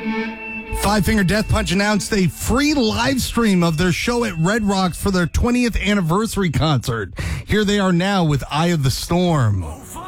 Five Finger Death Punch announced a free live stream of their show at Red Rocks for their 20th anniversary concert. Here they are now with Eye of the Storm.